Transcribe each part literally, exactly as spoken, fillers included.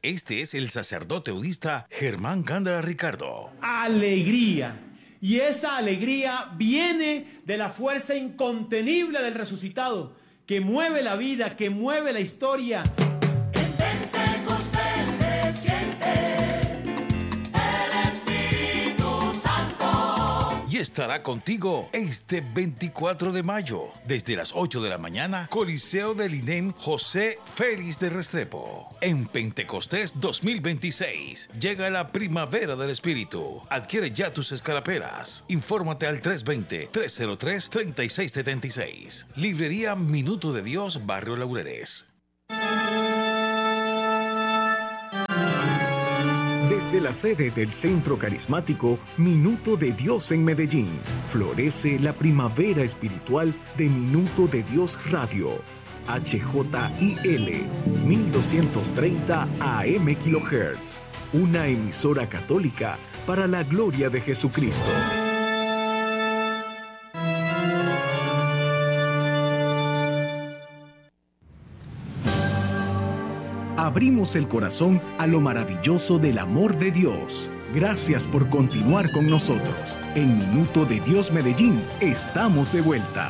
Este es el sacerdote udista Germán Gándara Ricardo. Alegría. Y esa alegría viene de la fuerza incontenible del resucitado, que mueve la vida, que mueve la historia. En Pentecostés se siente el Espíritu Santo. Y estará contigo este veinticuatro de mayo, desde las ocho de la mañana, Coliseo del I N E M José Félix de Restrepo. En Pentecostés dos mil veintiséis, llega la primavera del Espíritu. Adquiere ya tus escarapelas. Infórmate al tres dos cero, tres cero tres, tres seis siete seis. Librería Minuto de Dios, Barrio Laureles. Desde la sede del Centro Carismático Minuto de Dios en Medellín, florece la primavera espiritual de Minuto de Dios Radio. H J I L mil doscientos treinta A M kilohertz, una emisora católica para la gloria de Jesucristo. Abrimos el corazón a lo maravilloso del amor de Dios. Gracias por continuar con nosotros. En Minuto de Dios Medellín, estamos de vuelta.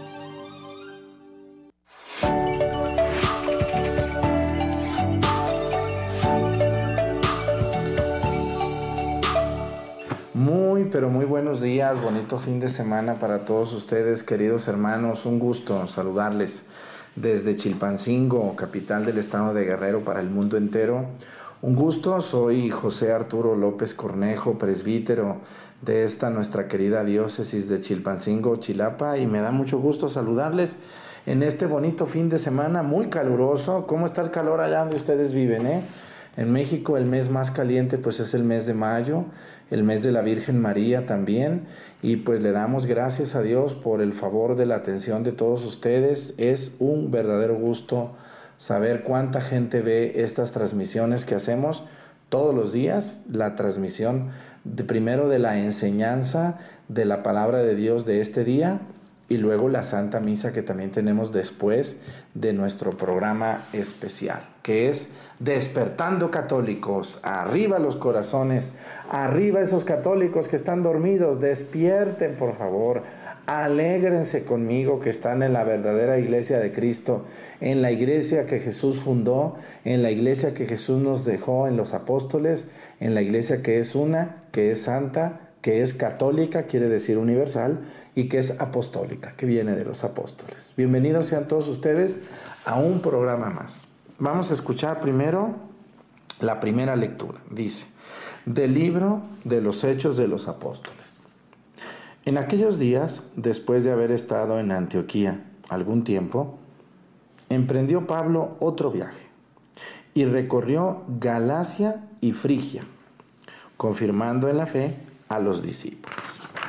Muy, pero muy buenos días, bonito fin de semana para todos ustedes, queridos hermanos. Un gusto saludarles desde Chilpancingo, capital del estado de Guerrero para el mundo entero. Un gusto, soy José Arturo López Cornejo, presbítero de esta nuestra querida diócesis de Chilpancingo, Chilapa, y me da mucho gusto saludarles en este bonito fin de semana muy caluroso. ¿Cómo está el calor allá donde ustedes viven, eh? En México el mes más caliente pues es el mes de mayo, el mes de la Virgen María también, y pues le damos gracias a Dios por el favor de la atención de todos ustedes. Es un verdadero gusto saber cuánta gente ve estas transmisiones que hacemos todos los días, la transmisión de, primero de la enseñanza de la palabra de Dios de este día, y luego la Santa Misa que también tenemos después de nuestro programa especial, que es Despertando Católicos. Arriba los corazones, arriba esos católicos que están dormidos, despierten por favor, alégrense conmigo que están en la verdadera iglesia de Cristo, en la iglesia que Jesús fundó, en la iglesia que Jesús nos dejó en los apóstoles, en la iglesia que es una, que es santa, que es católica, quiere decir universal, y que es apostólica, que viene de los apóstoles. Bienvenidos sean todos ustedes a un programa más. Vamos a escuchar primero la primera lectura. Dice, del libro de los Hechos de los Apóstoles. En aquellos días, después de haber estado en Antioquía algún tiempo, emprendió Pablo otro viaje y recorrió Galacia y Frigia, confirmando en la fe a los discípulos.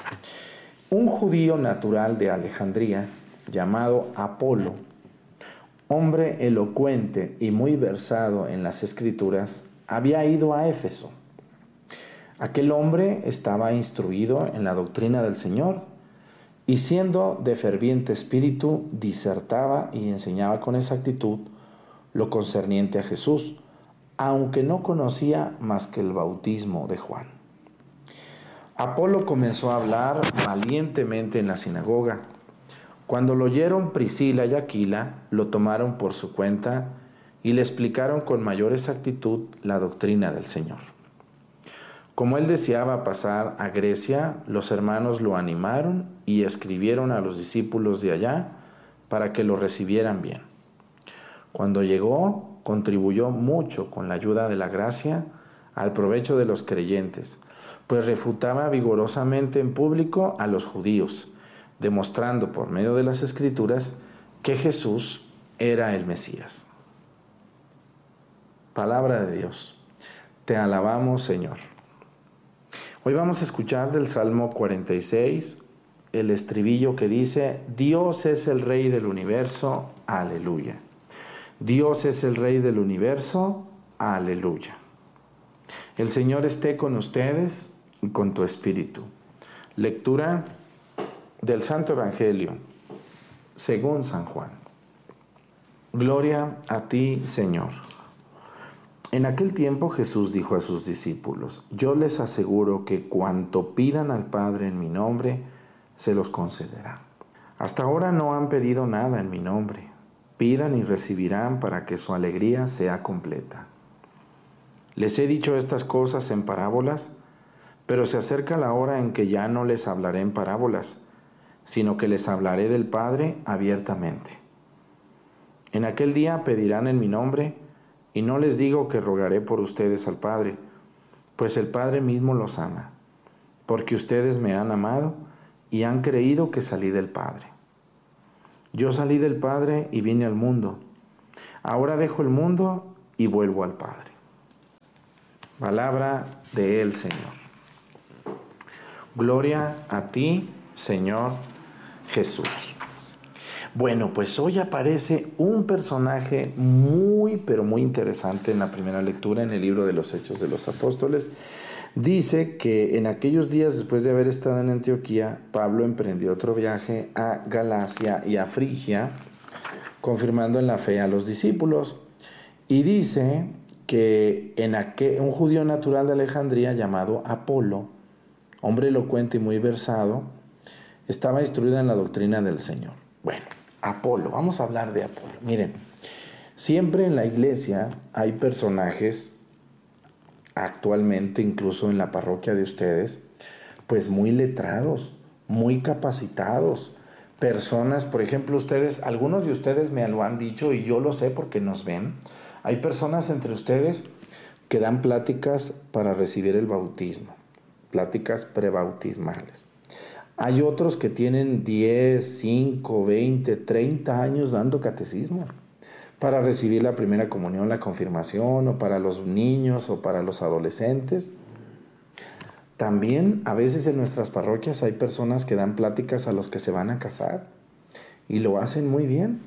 Un judío natural de Alejandría, llamado Apolo, hombre elocuente y muy versado en las Escrituras, había ido a Éfeso. Aquel hombre estaba instruido en la doctrina del Señor y, siendo de ferviente espíritu, disertaba y enseñaba con exactitud lo concerniente a Jesús, aunque no conocía más que el bautismo de Juan. Apolo comenzó a hablar valientemente en la sinagoga. Cuando lo oyeron Priscila y Aquila, lo tomaron por su cuenta y le explicaron con mayor exactitud la doctrina del Señor. Como él deseaba pasar a Grecia, los hermanos lo animaron y escribieron a los discípulos de allá para que lo recibieran bien. Cuando llegó, contribuyó mucho con la ayuda de la gracia al provecho de los creyentes, pues refutaba vigorosamente en público a los judíos, demostrando por medio de las Escrituras que Jesús era el Mesías. Palabra de Dios. Te alabamos, Señor. Hoy vamos a escuchar del Salmo cuarenta y seis el estribillo que dice: Dios es el Rey del universo, aleluya. Dios es el Rey del universo, aleluya. El Señor esté con ustedes y con tu espíritu. Lectura del Santo Evangelio según San Juan. Gloria a ti, Señor. En aquel tiempo Jesús dijo a sus discípulos: yo les aseguro que cuanto pidan al Padre en mi nombre, se los concederá. Hasta ahora no han pedido nada en mi nombre. Pidan y recibirán para que su alegría sea completa. Les he dicho estas cosas en parábolas, pero se acerca la hora en que ya no les hablaré en parábolas, sino que les hablaré del Padre abiertamente. En aquel día pedirán en mi nombre, y no les digo que rogaré por ustedes al Padre, pues el Padre mismo los ama, porque ustedes me han amado y han creído que salí del Padre. Yo salí del Padre y vine al mundo. Ahora dejo el mundo y vuelvo al Padre. Palabra del Señor. Gloria a ti, Señor Jesús. Bueno, pues hoy aparece un personaje muy, pero muy interesante en la primera lectura en el libro de los Hechos de los Apóstoles. Dice que en aquellos días, después de haber estado en Antioquía, Pablo emprendió otro viaje a Galacia y a Frigia, confirmando en la fe a los discípulos. Y dice que en aquel, un judío natural de Alejandría llamado Apolo, hombre elocuente y muy versado, estaba instruido en la doctrina del Señor. Bueno, Apolo, vamos a hablar de Apolo. Miren, siempre en la iglesia hay personajes, actualmente incluso en la parroquia de ustedes, pues muy letrados, muy capacitados, personas, por ejemplo, ustedes, algunos de ustedes me lo han dicho y yo lo sé porque nos ven, hay personas entre ustedes que dan pláticas para recibir el bautismo, pláticas prebautismales. Hay otros que tienen diez, cinco, veinte, treinta años dando catecismo para recibir la primera comunión, la confirmación, o para los niños o para los adolescentes. También a veces en nuestras parroquias hay personas que dan pláticas a los que se van a casar y lo hacen muy bien.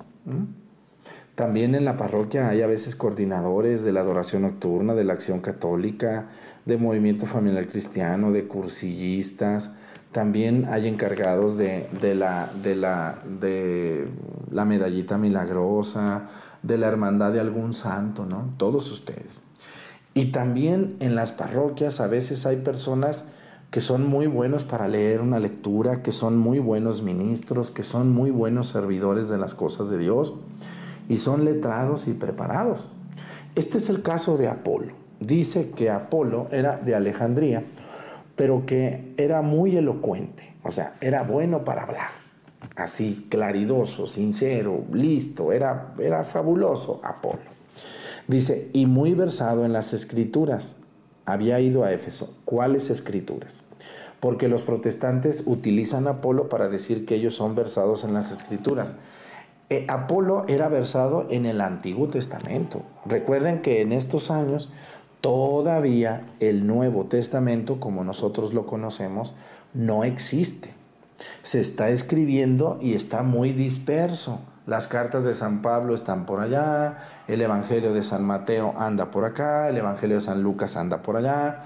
También en la parroquia hay a veces coordinadores de la adoración nocturna, de la acción católica, de movimiento familiar cristiano, de cursillistas. También hay encargados de, de, la, de, la, de la medallita milagrosa, de la hermandad de algún santo, ¿no? Todos ustedes. Y también en las parroquias a veces hay personas que son muy buenos para leer una lectura, que son muy buenos ministros, que son muy buenos servidores de las cosas de Dios y son letrados y preparados. Este es el caso de Apolo. Dice que Apolo era de Alejandría, pero que era muy elocuente, o sea, era bueno para hablar, así claridoso, sincero, listo, era, era fabuloso Apolo. Dice, y muy versado en las escrituras, había ido a Éfeso. ¿Cuáles escrituras? Porque los protestantes utilizan a Apolo para decir que ellos son versados en las escrituras. Eh, Apolo era versado en el Antiguo Testamento. Recuerden que en estos años todavía el Nuevo Testamento, como nosotros lo conocemos, no existe. Se está escribiendo y está muy disperso. Las cartas de San Pablo están por allá, el Evangelio de San Mateo anda por acá, el Evangelio de San Lucas anda por allá.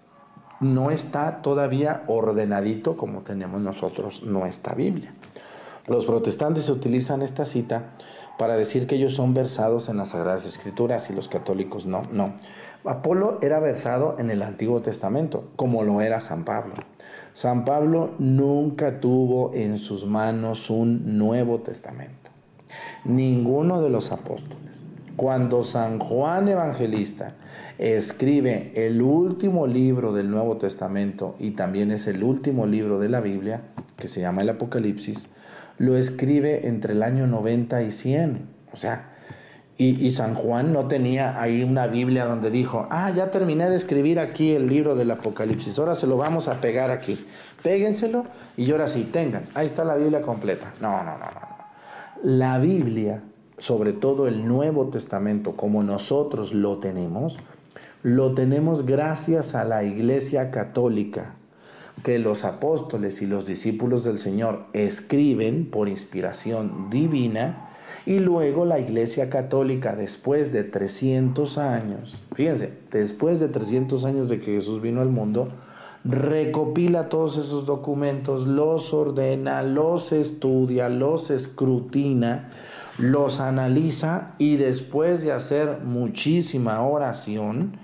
No está todavía ordenadito como tenemos nosotros nuestra Biblia. Los protestantes utilizan esta cita para decir que ellos son versados en las Sagradas Escrituras y los católicos no, no. Apolo era versado en el Antiguo Testamento, como lo era San Pablo. San Pablo nunca tuvo en sus manos un Nuevo Testamento. Ninguno de los apóstoles. Cuando San Juan Evangelista escribe el último libro del Nuevo Testamento y también es el último libro de la Biblia, que se llama el Apocalipsis, lo escribe entre el año noventa y cien. O sea, y, y San Juan no tenía ahí una Biblia donde dijo, ah, ya terminé de escribir aquí el libro del Apocalipsis, ahora se lo vamos a pegar aquí. Péguenselo y ahora sí, tengan, ahí está la Biblia completa. No, no, no, no. La Biblia, sobre todo el Nuevo Testamento, como nosotros lo tenemos, lo tenemos gracias a la Iglesia Católica, que los apóstoles y los discípulos del Señor escriben por inspiración divina, y luego la Iglesia Católica, después de trescientos años, fíjense, después de trescientos años de que Jesús vino al mundo, recopila todos esos documentos, los ordena, los estudia, los escrutina, los analiza y después de hacer muchísima oración,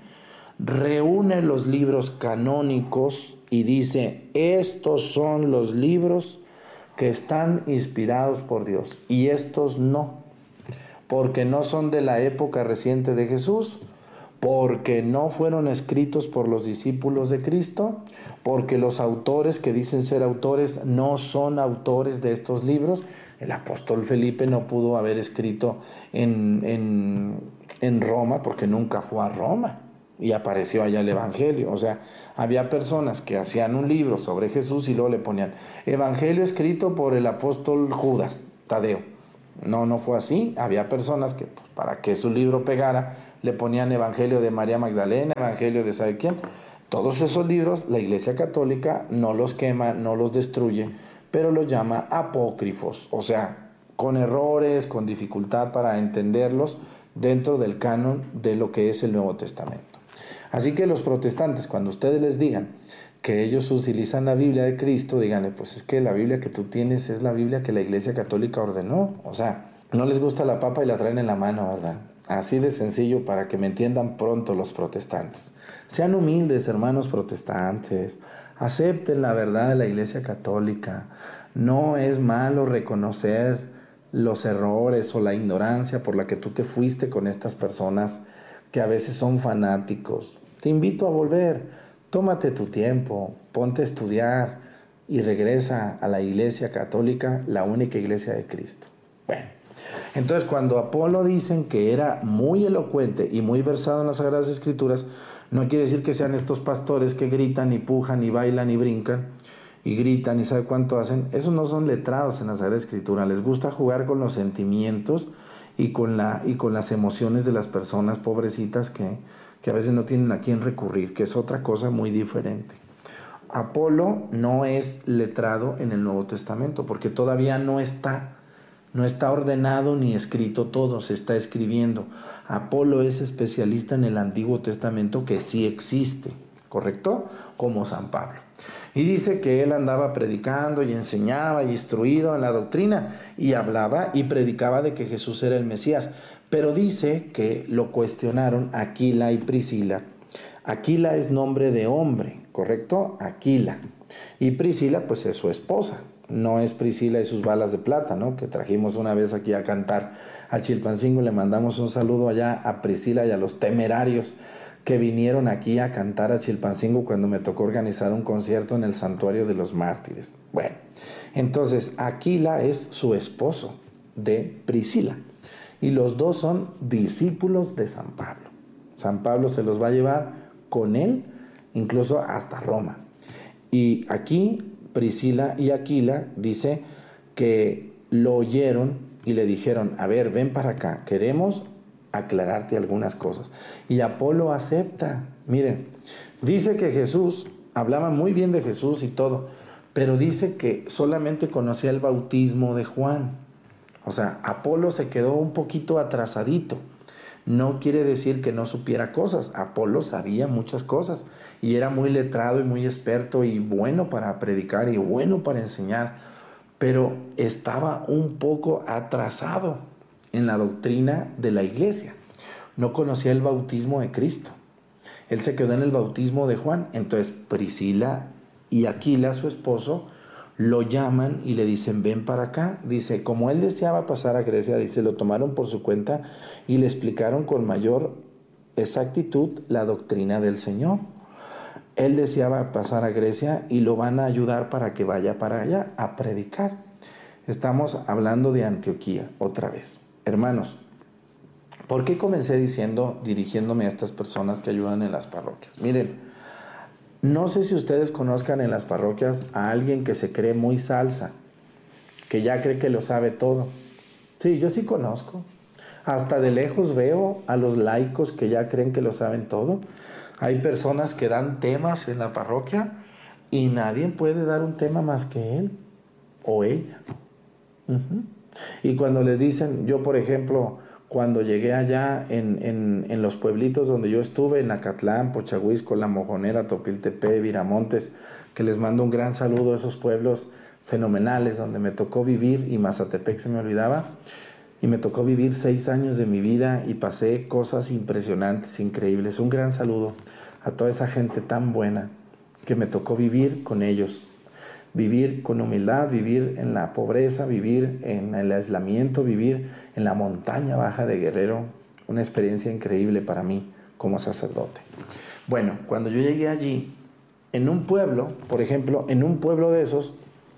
reúne los libros canónicos y dice, estos son los libros que están inspirados por Dios y estos no, porque no son de la época reciente de Jesús, porque no fueron escritos por los discípulos de Cristo, porque los autores que dicen ser autores no son autores de estos libros. El apóstol Felipe no pudo haber escrito en, en, en Roma porque nunca fue a Roma y apareció allá el Evangelio. O sea, había personas que hacían un libro sobre Jesús y luego le ponían Evangelio escrito por el apóstol Judas, Tadeo. No, no fue así. Había personas que pues, para que su libro pegara, le ponían Evangelio de María Magdalena, Evangelio de ¿sabe quién? Todos esos libros la Iglesia Católica no los quema, no los destruye, pero los llama apócrifos, o sea, con errores, con dificultad para entenderlos dentro del canon de lo que es el Nuevo Testamento. Así que los protestantes, cuando ustedes les digan que ellos utilizan la Biblia de Cristo, díganle, pues es que la Biblia que tú tienes es la Biblia que la Iglesia Católica ordenó. O sea, no les gusta la papa y la traen en la mano, ¿verdad? Así de sencillo para que me entiendan pronto los protestantes. Sean humildes, hermanos protestantes. Acepten la verdad de la Iglesia Católica. No es malo reconocer los errores o la ignorancia por la que tú te fuiste con estas personas que a veces son fanáticos. Te invito a volver. Tómate tu tiempo, ponte a estudiar y regresa a la Iglesia Católica, la única Iglesia de Cristo. Bueno, entonces cuando Apolo dicen que era muy elocuente y muy versado en las Sagradas Escrituras, no quiere decir que sean estos pastores que gritan y pujan y bailan y brincan y gritan y sabe cuánto hacen. Esos no son letrados en la Sagrada Escritura. Les gusta jugar con los sentimientos y con, la, y con las emociones de las personas pobrecitas que, que a veces no tienen a quién recurrir, que es otra cosa muy diferente. Apolo no es letrado en el Nuevo Testamento porque todavía no está, no está ordenado ni escrito todo, se está escribiendo. Apolo es especialista en el Antiguo Testamento que sí existe, ¿correcto? Como San Pablo. Y dice que él andaba predicando y enseñaba y instruido en la doctrina y hablaba y predicaba de que Jesús era el Mesías. Pero dice que lo cuestionaron Aquila y Priscila. Aquila es nombre de hombre, ¿correcto? Aquila. Y Priscila pues es su esposa. No es Priscila y sus balas de plata, ¿no? Que trajimos una vez aquí a cantar a Chilpancingo. Le mandamos un saludo allá a Priscila y a los temerarios que vinieron aquí a cantar a Chilpancingo cuando me tocó organizar un concierto en el Santuario de los Mártires. Bueno, entonces Aquila es su esposo de Priscila y los dos son discípulos de San Pablo. San Pablo se los va a llevar con él incluso hasta Roma. Y aquí Priscila y Aquila dice que lo oyeron y le dijeron, a ver, ven para acá, queremos aclararte algunas cosas. Y Apolo acepta. Miren, dice que Jesús, hablaba muy bien de Jesús y todo, pero dice que solamente conocía el bautismo de Juan. O sea, Apolo se quedó un poquito atrasadito. No quiere decir que no supiera cosas. Apolo sabía muchas cosas y era muy letrado y muy experto y bueno para predicar y bueno para enseñar, pero estaba un poco atrasado en la doctrina de la iglesia. No conocía el bautismo de Cristo. Él se quedó en el bautismo de Juan. Entonces Priscila y Aquila, su esposo, lo llaman y le dicen, ven para acá. Dice, como él deseaba pasar a Grecia, dice, lo tomaron por su cuenta y le explicaron con mayor exactitud la doctrina del Señor. Él deseaba pasar a Grecia y lo van a ayudar para que vaya para allá a predicar. Estamos hablando de Antioquía otra vez. Hermanos, ¿por qué comencé diciendo, dirigiéndome a estas personas que ayudan en las parroquias? Miren, no sé si ustedes conozcan en las parroquias a alguien que se cree muy salsa, que ya cree que lo sabe todo. Sí, yo sí conozco. Hasta de lejos veo a los laicos que ya creen que lo saben todo. Hay personas que dan temas en la parroquia y nadie puede dar un tema más que él o ella. Uh-huh. Y cuando les dicen, yo por ejemplo, cuando llegué allá en, en, en los pueblitos donde yo estuve, en Acatlán, Pochahuisco, La Mojonera, Topiltepec, Viramontes, que les mando un gran saludo a esos pueblos fenomenales donde me tocó vivir y Mazatepec se me olvidaba, y me tocó vivir seis años de mi vida y pasé cosas impresionantes, increíbles. Un gran saludo a toda esa gente tan buena que me tocó vivir con ellos. Vivir con humildad, vivir en la pobreza, vivir en el aislamiento, vivir en la montaña baja de Guerrero. Una experiencia increíble para mí como sacerdote. Bueno, cuando yo llegué allí, en un pueblo, por ejemplo, en un pueblo de esos,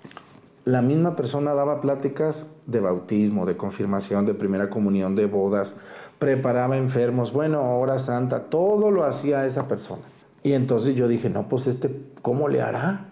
la misma persona daba pláticas de bautismo, de confirmación, de primera comunión, de bodas, preparaba enfermos, bueno, hora santa, todo lo hacía esa persona. Y entonces yo dije, no, pues este, ¿cómo le hará?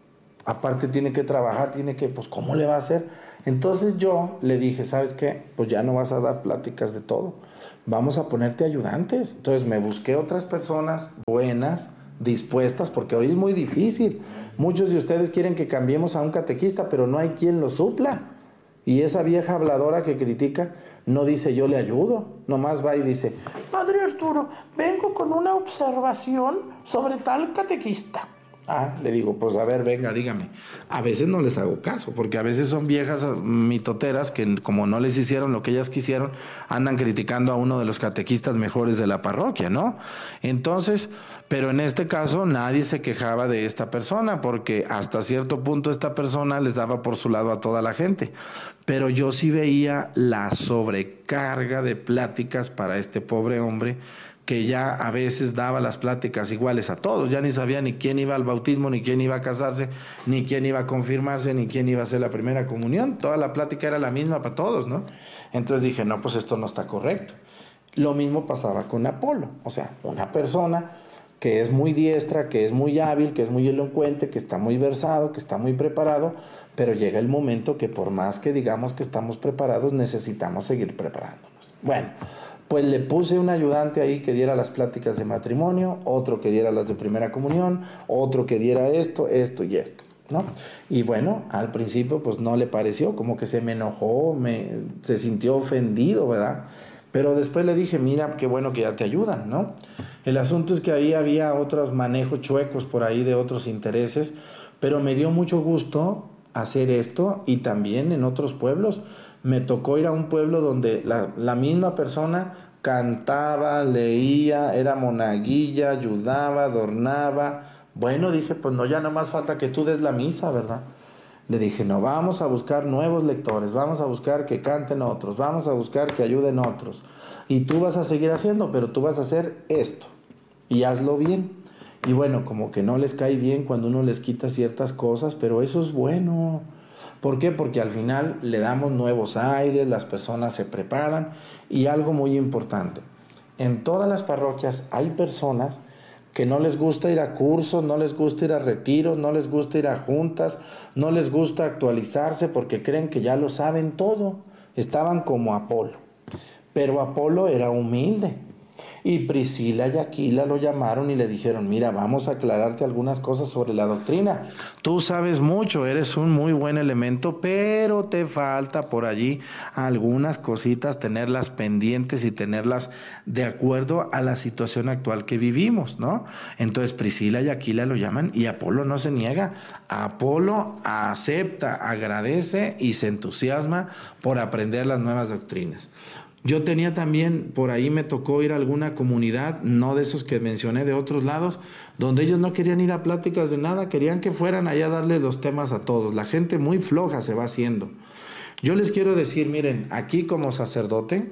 Aparte tiene que trabajar, tiene que, pues, ¿cómo le va a hacer? Entonces yo le dije, ¿sabes qué? Pues ya no vas a dar pláticas de todo. Vamos a ponerte ayudantes. Entonces me busqué otras personas buenas, dispuestas, porque hoy es muy difícil. Muchos de ustedes quieren que cambiemos a un catequista, pero no hay quien lo supla. Y esa vieja habladora que critica no dice yo le ayudo, nomás va y dice, Padre Arturo, vengo con una observación sobre tal catequista. Ah, le digo, pues a ver, venga, dígame. A veces no les hago caso, porque a veces son viejas mitoteras que como no les hicieron lo que ellas quisieron, andan criticando a uno de los catequistas mejores de la parroquia, ¿no? Entonces, pero en este caso nadie se quejaba de esta persona, porque hasta cierto punto esta persona les daba por su lado a toda la gente. Pero yo sí veía la sobrecarga de pláticas para este pobre hombre, que ya a veces daba las pláticas iguales a todos, ya ni sabía ni quién iba al bautismo, ni quién iba a casarse, ni quién iba a confirmarse, ni quién iba a hacer la primera comunión, toda la plática era la misma para todos, ¿no? Entonces dije, no, pues esto no está correcto. Lo mismo pasaba con Apolo, o sea, una persona que es muy diestra, que es muy hábil, que es muy elocuente, que está muy versado, que está muy preparado, pero llega el momento que por más que digamos que estamos preparados, necesitamos seguir preparándonos. Bueno, pues le puse un ayudante ahí que diera las pláticas de matrimonio, otro que diera las de primera comunión, otro que diera esto, esto y esto, ¿no? Y bueno, al principio pues no le pareció, como que se me enojó, me, se sintió ofendido, ¿verdad? Pero después le dije, mira, qué bueno que ya te ayudan, ¿no? El asunto es que ahí había otros manejos chuecos por ahí de otros intereses, pero me dio mucho gusto hacer esto y también en otros pueblos. Me tocó ir a un pueblo donde la, la misma persona cantaba, leía, era monaguilla, ayudaba, adornaba. Bueno, dije, pues no, ya no más falta que tú des la misa, ¿verdad? Le dije, no, vamos a buscar nuevos lectores, vamos a buscar que canten otros, vamos a buscar que ayuden otros. Y tú vas a seguir haciendo, pero tú vas a hacer esto. Y hazlo bien. Y bueno, como que no les cae bien cuando uno les quita ciertas cosas, pero eso es bueno. ¿Por qué? Porque al final le damos nuevos aires, las personas se preparan. Y algo muy importante, en todas las parroquias hay personas que no les gusta ir a cursos, no les gusta ir a retiros, no les gusta ir a juntas, no les gusta actualizarse porque creen que ya lo saben todo. Estaban como Apolo, pero Apolo era humilde. Y Priscila y Aquila lo llamaron y le dijeron, mira, vamos a aclararte algunas cosas sobre la doctrina. Tú sabes mucho, eres un muy buen elemento, pero te falta por allí algunas cositas, tenerlas pendientes y tenerlas de acuerdo a la situación actual que vivimos, ¿no? Entonces Priscila y Aquila lo llaman y Apolo no se niega. Apolo acepta, agradece y se entusiasma por aprender las nuevas doctrinas. Yo tenía también, por ahí me tocó ir a alguna comunidad, no de esos que mencioné, de otros lados, donde ellos no querían ir a pláticas de nada, querían que fueran allá a darle los temas a todos. La gente muy floja se va haciendo. Yo les quiero decir, miren, aquí como sacerdote,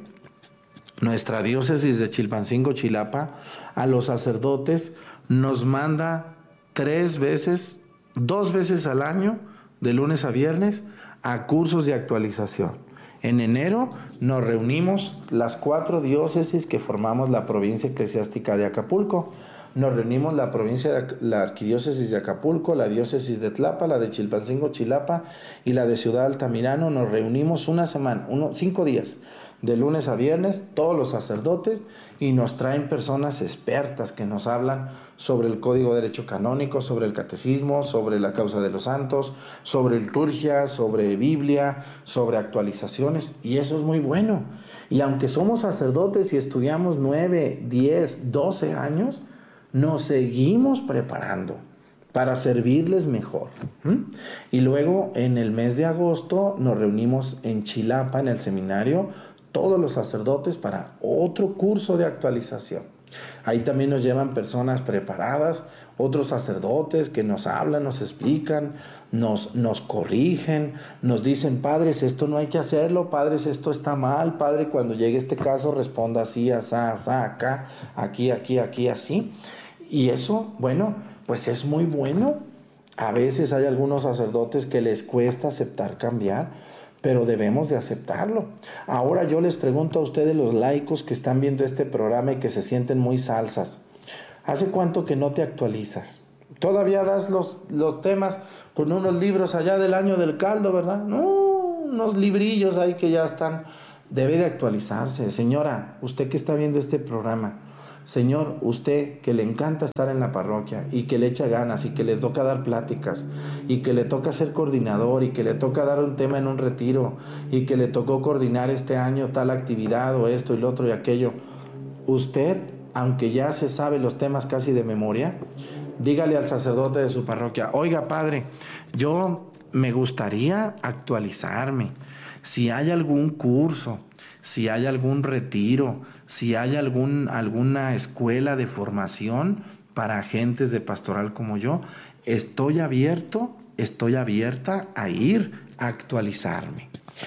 nuestra diócesis de Chilpancingo, Chilapa, a los sacerdotes nos manda tres veces, dos veces al año, de lunes a viernes, a cursos de actualización. En enero nos reunimos las cuatro diócesis que formamos la provincia eclesiástica de Acapulco. Nos reunimos la provincia, de, la arquidiócesis de Acapulco, la diócesis de Tlapa, la de Chilpancingo, Chilapa y la de Ciudad Altamirano. Nos reunimos una semana, uno, cinco días, de lunes a viernes, todos los sacerdotes, y nos traen personas expertas que nos hablan sobre el Código de Derecho Canónico, sobre el Catecismo, sobre la causa de los santos, sobre liturgia, sobre Biblia, sobre actualizaciones, y eso es muy bueno. Y aunque somos sacerdotes y estudiamos nueve, diez, doce años, nos seguimos preparando para servirles mejor. ¿Mm? Y luego en el mes de agosto nos reunimos en Chilapa, en el seminario, todos los sacerdotes para otro curso de actualización. Ahí también nos llevan personas preparadas, otros sacerdotes que nos hablan, nos explican, nos, nos corrigen, nos dicen, padres, esto no hay que hacerlo, padres, esto está mal, padre, cuando llegue este caso responda así, asá, asá, acá, aquí, aquí, aquí, así. Y eso, bueno, pues es muy bueno. A veces hay algunos sacerdotes que les cuesta aceptar cambiar, pero debemos de aceptarlo. Ahora yo les pregunto a ustedes, los laicos que están viendo este programa y que se sienten muy salsas, ¿hace cuánto que no te actualizas? Todavía das los, los temas con unos libros allá del año del caldo, ¿verdad? No, unos librillos ahí que ya están. Debe de actualizarse. Señora, usted que está viendo este programa, señor, usted que le encanta estar en la parroquia y que le echa ganas y que le toca dar pláticas y que le toca ser coordinador y que le toca dar un tema en un retiro y que le tocó coordinar este año tal actividad o esto y lo otro y aquello, usted, aunque ya se sabe los temas casi de memoria, dígale al sacerdote de su parroquia, oiga padre, yo me gustaría actualizarme, si hay algún curso, si hay algún retiro, si hay algún, alguna escuela de formación para agentes de pastoral como yo, estoy abierto, estoy abierta a ir a actualizarme.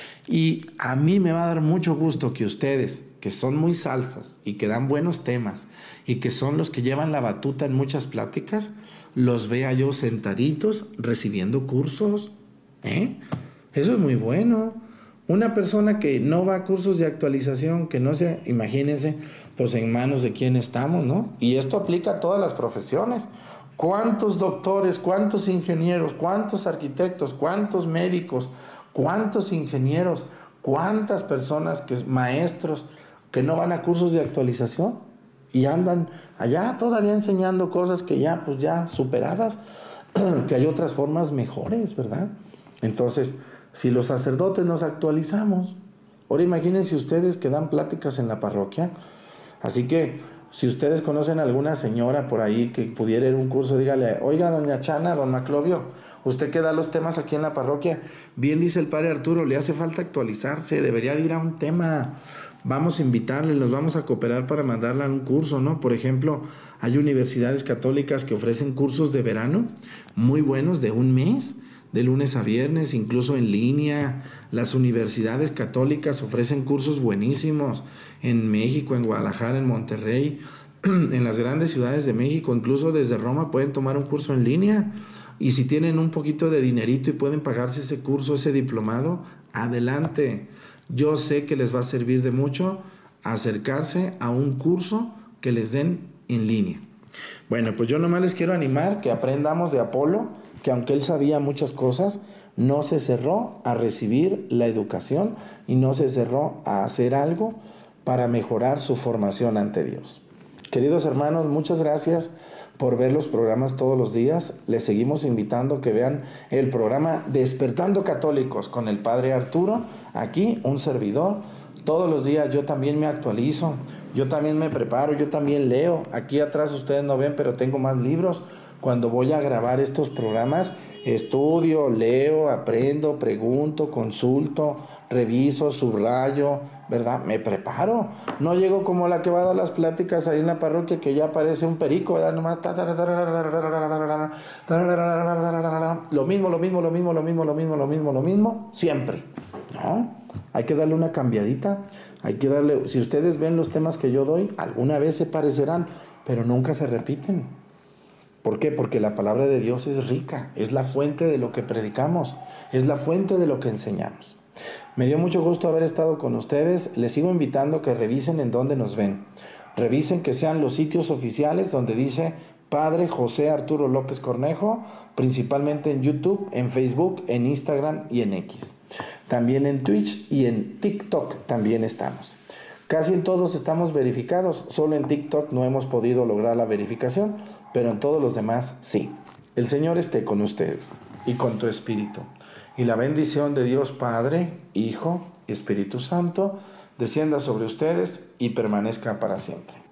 Y a mí me va a dar mucho gusto que ustedes, que son muy salsas y que dan buenos temas y que son los que llevan la batuta en muchas pláticas, los vea yo sentaditos recibiendo cursos. ¿Eh? Eso es muy bueno. Una persona que no va a cursos de actualización, que no se, imagínense, pues en manos de quién estamos, ¿no? Y esto aplica a todas las profesiones. ¿Cuántos doctores, cuántos ingenieros, cuántos arquitectos, cuántos médicos, cuántos ingenieros, cuántas personas, que maestros, que no van a cursos de actualización y andan allá todavía enseñando cosas que ya, pues ya superadas, que hay otras formas mejores, ¿verdad? Entonces, si los sacerdotes nos actualizamos, ahora imagínense ustedes que dan pláticas en la parroquia, así que si ustedes conocen a alguna señora por ahí que pudiera ir a un curso, dígale, oiga, doña Chana, don Maclovio, usted que da los temas aquí en la parroquia, bien dice el padre Arturo, le hace falta actualizarse, debería de ir a un tema, vamos a invitarle, los vamos a cooperar para mandarle a un curso, ¿no? Por ejemplo, hay universidades católicas que ofrecen cursos de verano muy buenos de un mes, de lunes a viernes, incluso en línea. Las universidades católicas ofrecen cursos buenísimos en México, en Guadalajara, en Monterrey, en las grandes ciudades de México, incluso desde Roma pueden tomar un curso en línea. Y si tienen un poquito de dinerito y pueden pagarse ese curso, ese diplomado, adelante. Yo sé que les va a servir de mucho acercarse a un curso que les den en línea. Bueno, pues yo nomás les quiero animar que aprendamos de Apolo, que aunque él sabía muchas cosas, no se cerró a recibir la educación y no se cerró a hacer algo para mejorar su formación ante Dios. Queridos hermanos, muchas gracias por ver los programas todos los días. Les seguimos invitando que vean el programa Despertando Católicos con el Padre Arturo, aquí un servidor. Todos los días yo también me actualizo, yo también me preparo, yo también leo. Aquí atrás ustedes no ven, pero tengo más libros. Cuando voy a grabar estos programas, estudio, leo, aprendo, pregunto, consulto, reviso, subrayo, ¿verdad? Me preparo. No llego como la que va a dar las pláticas ahí en la parroquia, que ya parece un perico, ¿verdad? Nomás lo mismo, lo mismo, lo mismo, lo mismo, lo mismo, lo mismo, lo mismo, siempre, ¿no? Hay que darle una cambiadita, hay que darle, si ustedes ven los temas que yo doy, alguna vez se parecerán, pero nunca se repiten. ¿Por qué? Porque la palabra de Dios es rica, es la fuente de lo que predicamos, es la fuente de lo que enseñamos. Me dio mucho gusto haber estado con ustedes. Les sigo invitando que revisen en dónde nos ven. Revisen que sean los sitios oficiales donde dice Padre José Arturo López Cornejo, principalmente en YouTube, en Facebook, en Instagram y en X. También en Twitch y en TikTok también estamos. Casi en todos estamos verificados, solo en TikTok no hemos podido lograr la verificación, pero en todos los demás sí. El Señor esté con ustedes y con tu espíritu. Y la bendición de Dios Padre, Hijo y Espíritu Santo descienda sobre ustedes y permanezca para siempre.